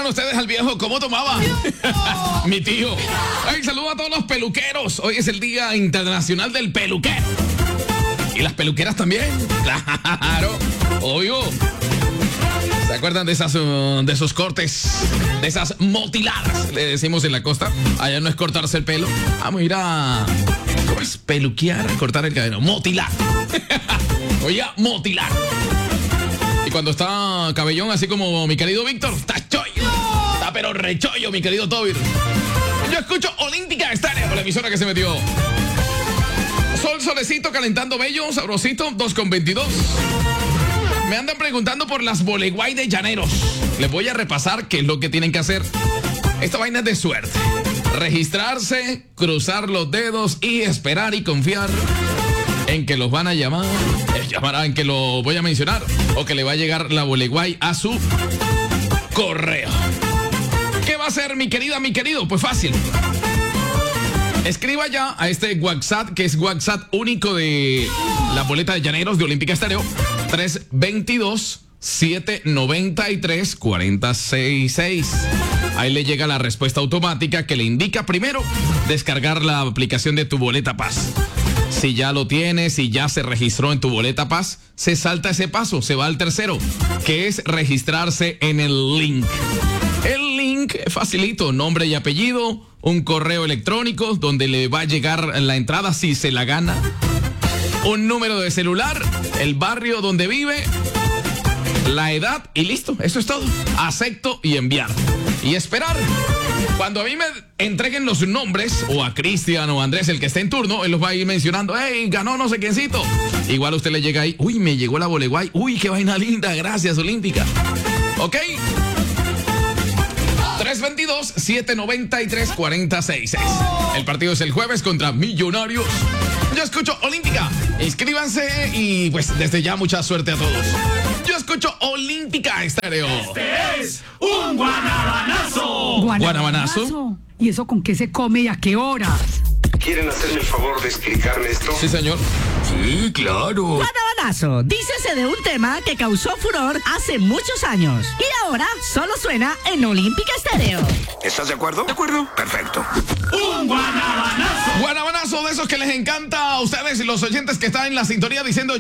dirán ustedes al viejo cómo tomaba? Mi tío. Ay, saludo a todos los peluqueros. Hoy es el Día Internacional del Peluquero. Y las peluqueras también. Claro, obvio. ¿Se acuerdan de esos cortes? De esas motiladas, le decimos en la costa. Allá no es cortarse el pelo. Vamos a ir a... ¿Cómo es? Peluquear, cortar el cabello. Motilar. Oiga, motilar. Y cuando está cabellón, así como mi querido Víctor, está chollo. Está pero rechollo, mi querido Tobir. Yo escucho Olímpica Estéreo, la emisora que se metió. Sol, solecito, calentando bello, sabrosito, 2:22. Me andan preguntando por las boleguay de llaneros. Les voy a repasar qué es lo que tienen que hacer. Esta vaina es de suerte. Registrarse, cruzar los dedos y esperar y confiar en que los van a llamar. Llamarán que lo voy a mencionar o que le va a llegar la boleguay a su correo. ¿Qué va a hacer mi querida, mi querido? Pues fácil. Escriba ya a este WhatsApp, que es WhatsApp único de la boleta de llaneros de Olímpica Estéreo, 322-793-4066. Ahí le llega la respuesta automática que le indica primero descargar la aplicación de Tu Boleta Paz. Si ya lo tienes, si ya se registró en Tu Boleta Paz, se salta ese paso, se va al tercero, que es registrarse en el link. El link facilito, nombre y apellido, un correo electrónico donde le va a llegar la entrada si se la gana, un número de celular, el barrio donde vive, la edad y listo, eso es todo. Acepto y enviar. Y esperar. Cuando a mí me entreguen los nombres, o a Cristian o a Andrés, el que esté en turno, él los va a ir mencionando. ¡Hey, ganó no sé quiéncito! Igual a usted le llega ahí. ¡Uy, me llegó la boleguay! ¡Uy, qué vaina linda! Gracias, Olímpica. ¿Ok? 322-793-4066. El partido es el jueves contra Millonarios. Yo escucho Olímpica. Inscríbanse y pues desde ya mucha suerte a todos. Yo escucho Olímpica Estéreo. Este es un guanabanazo. ¿Guanabanazo? ¿Y eso con qué se come y a qué horas? ¿Quieren hacerme el favor de explicarme esto? Sí, señor. Sí, claro. Guanabanazo, dícese de un tema que causó furor hace muchos años y ahora solo suena en Olímpica Estéreo. ¿Estás de acuerdo? ¿De acuerdo? Perfecto. Un guanabanazo. Guanabanazo de esos que les encanta a ustedes y los oyentes que están en la sintonía diciendo